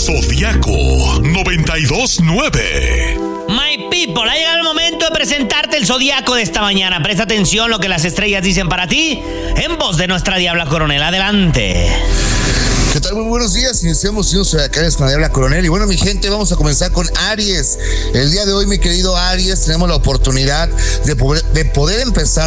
Zodiaco 92.9. My people, ha llegado el momento de presentarte el zodiaco de esta mañana. Presta atención lo que las estrellas dicen para ti en voz de nuestra Diabla Coronel. Adelante. ¿Qué tal? Muy buenos días. Iniciamos acá con la Diabla Coronel. Y bueno, mi gente, vamos a comenzar con Aries. El día de hoy, mi querido Aries, tenemos la oportunidad de poder empezar